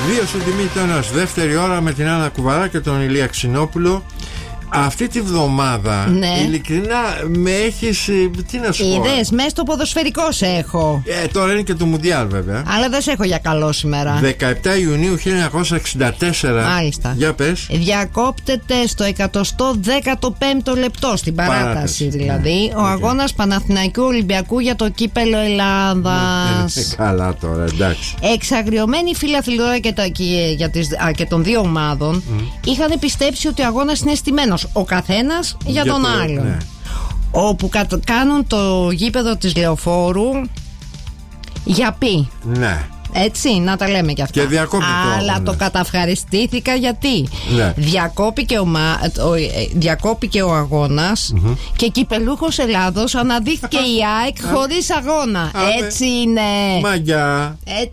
Δύο στον Τιμήτωνας, δεύτερη ώρα με την Άννα Κουβαρά και τον Ηλία Ξινόπουλο. Αυτή τη βδομάδα, ναι, ειλικρινά με έχεις. Τι να σου πω. Είδες, μέσα στο ποδοσφαιρικό σε έχω. Τώρα είναι και το Μουντιάλ βέβαια. Αλλά δεν σε έχω για καλό σήμερα. 17 Ιουνίου 1964. Μάλιστα. Για πες. Διακόπτεται στο 115ο λεπτό, στην παράταση δηλαδή, ο αγώνας Παναθηναϊκού Ολυμπιακού για το κύπελο Ελλάδας. Καλά τώρα, εντάξει. Εξαγριωμένοι φίλαθλοι και των δύο ομάδων είχαν πιστέψει ότι ο αγώνας είναι στημένος, ο καθένας για τον άλλον. Ναι. Όπου κάνουν το γήπεδο της Λεωφόρου για πει. Ναι. Έτσι, να τα λέμε κι αυτά. Και αλλά το καταυχαριστήθηκα γιατί διακόπηκε ο αγώνας και κυπελούχος Ελλάδος αναδείχθηκε η ΑΕΚ χωρίς αγώνα. Έτσι είναι. Μαγιά.